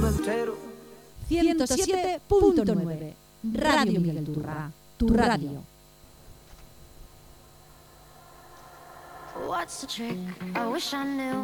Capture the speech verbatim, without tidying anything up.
ciento siete punto nueve Radio Miguel Turra, tu radio. What's the trick? I wish I knew.